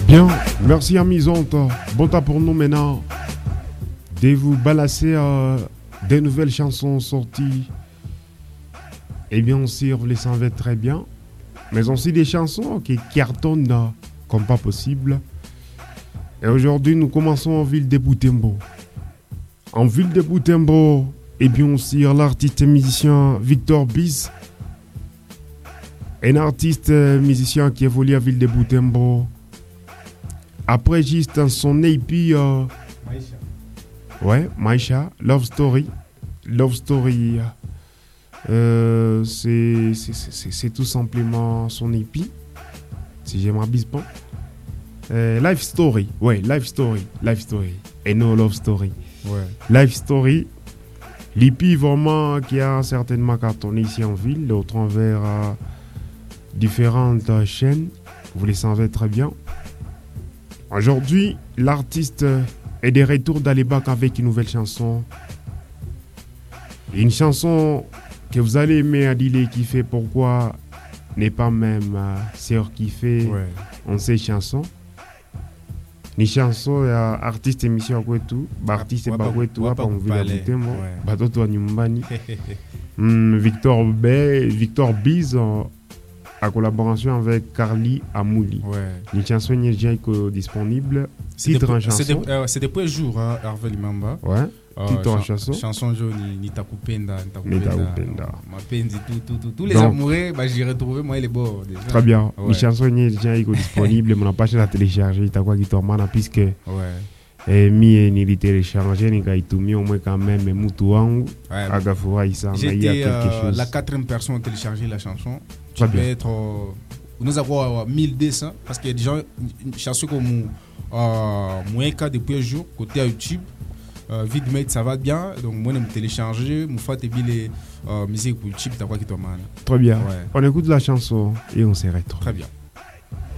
Bien, merci Amizante. Bon temps pour nous maintenant de vous balancer des nouvelles chansons sorties. Et bien aussi, vous les savez très bien. Mais aussi des chansons qui cartonnent comme pas possible. Et aujourd'hui, nous commençons en ville de Butembo. En ville de Butembo, et bien aussi l'artiste et musicien Victor Biz. Un artiste musicien qui évolue à ville de Butembo. Après juste son EP, Maïcha. ouais, Maïcha, Love Story. Love Story, c'est tout simplement son EP. Si j'aimerais bien pas. Life Story, ouais, Life Story. Et non Love Story. Ouais. Life Story. L'EP vraiment qui a certainement cartonné ici en ville, au travers différentes chaînes. Vous les savez très bien. Aujourd'hui, l'artiste est de retour d'Alebak avec une nouvelle chanson. Une chanson que vous allez aimer à dire qui fait pourquoi n'est pas même sœur qui fait on sait chanson. Une chanson artiste émission quoi tout, artiste pas quoi tout pas on veut l'écouter moi. Ba toto nyumbani. Victor Biz en collaboration avec Carly Amouli. Ouais. Une chanson déjà disponible. Titre en chanson. C'est depuis jour, hein, Hervé Limamba. Ouais. Titre en chanson. Chanson jaune, Nitakupenda. Mapenzi, tous les Donc, amoureux, bah, j'ai retrouvé moi les beaux. Déjà. Très bien. Ouais. Une chanson déjà disponible. Mon page la télécharger. T'as quoi qui tourne puisque. Ouais. Ni télécharger ni kaitumi au moins quand même mutu wangu agafura isa mais il y a quelque chose. La quatrième personne à télécharger la chanson. Tu Très peux bien. être nous avons 1200 parce qu'il y a des gens une chanson comme moins qu'à depuis un jour côté YouTube. Vidmate ça va bien donc moi je me télécharger me faire les musiques pour YouTube t'as quoi qui te mal. Très bien. Ouais. On écoute la chanson et on se retrouve. Très bien.